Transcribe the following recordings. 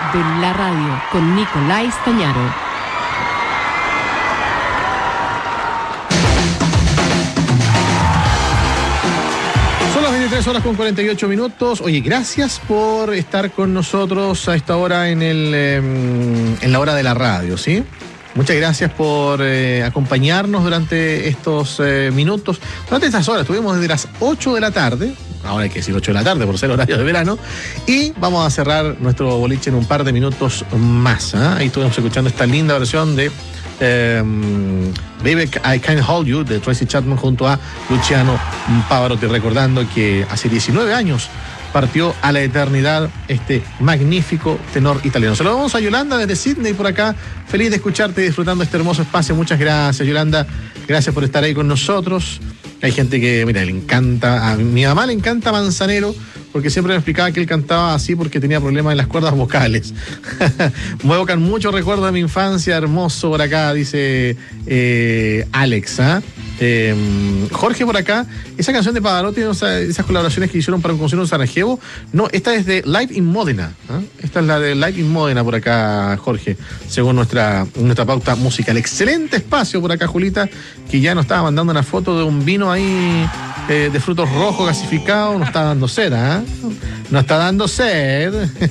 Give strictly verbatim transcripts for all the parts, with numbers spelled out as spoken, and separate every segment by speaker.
Speaker 1: de la radio con Nicolás Stañaro.
Speaker 2: Son las veintitrés horas con cuarenta y ocho minutos. Oye, gracias por estar con nosotros a esta hora en, el, eh, en la hora de la radio, ¿sí? Muchas gracias por eh, acompañarnos durante estos eh, minutos. Durante estas horas estuvimos desde las ocho de la tarde, ahora hay que decir ocho de la tarde por ser horario de verano, y vamos a cerrar nuestro boliche en un par de minutos más, ¿eh? Ahí estuvimos escuchando esta linda versión de eh, Baby I Can't Hold You de Tracy Chapman junto a Luciano Pavarotti, recordando que hace diecinueve años partió a la eternidad este magnífico tenor italiano. Se lo vamos a Yolanda desde Sydney por acá. Feliz de escucharte y disfrutando este hermoso espacio. Muchas gracias, Yolanda. Gracias por estar ahí con nosotros. Hay gente que, mira, le encanta, a mi mamá le encanta Manzanero, porque siempre me explicaba que él cantaba así porque tenía problemas en las cuerdas vocales. Me evocan muchos recuerdos de mi infancia, hermoso por acá, dice eh, Alex, ¿ah? ¿eh? Eh, Jorge por acá, esa canción de Pavarotti, o sea, esas colaboraciones que hicieron para un concierto en Sarajevo, no, esta es de Live in Modena, ¿eh? Esta es la de Live in Modena por acá, Jorge, según nuestra, nuestra pauta musical. Excelente espacio por acá, Julita, que ya nos estaba mandando una foto de un vino ahí eh, de frutos rojos gasificado, nos está dando sed, ¿eh? Nos está dando sed.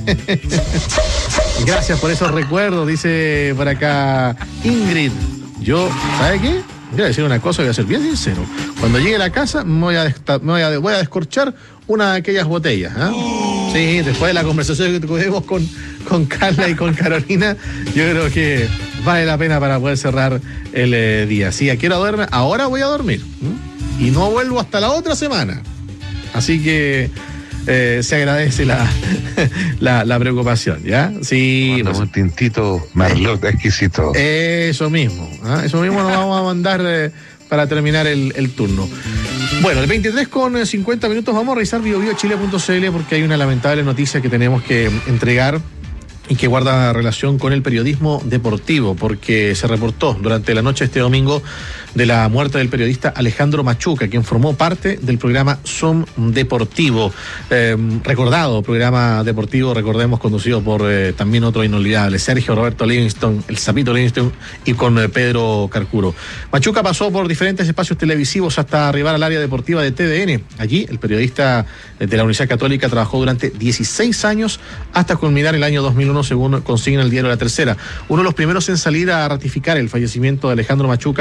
Speaker 2: Gracias por esos recuerdos, dice por acá Ingrid. Yo, ¿sabe qué? Voy a decir una cosa, voy a ser bien sincero. Cuando llegue a la casa, me voy a, desta- me voy a, voy a descorchar una de aquellas botellas, ¿eh? Sí, después de la conversación que tuvimos con, con Carla y con Carolina, yo creo que vale la pena para poder cerrar el eh, día. Sí, quiero dormir, ahora voy a dormir, ¿eh? Y no vuelvo hasta la otra semana. Así que eh, se agradece la, la, la preocupación, ¿ya? Sí.
Speaker 3: Pues, un tintito Merlot exquisito.
Speaker 2: Eso mismo, ¿eh? Eso mismo nos vamos a mandar eh, para terminar el, el turno. Bueno, el veintitrés con cincuenta minutos vamos a revisar bio bio chile punto c l porque hay una lamentable noticia que tenemos que entregar y que guarda relación con el periodismo deportivo, porque se reportó durante la noche de este domingo de la muerte del periodista Alejandro Machuca, quien formó parte del programa Zoom Deportivo, eh, recordado programa deportivo, recordemos, conducido por eh, también otro inolvidable, Sergio Roberto Livingston, el Sapito Livingston, y con eh, Pedro Carcuro. Machuca pasó por diferentes espacios televisivos hasta arribar al área deportiva de T V N. Allí el periodista de la Universidad Católica trabajó durante dieciséis años hasta culminar el año dos mil uno, según consigna el diario La Tercera. Uno de los primeros en salir a ratificar el fallecimiento de Alejandro Machuca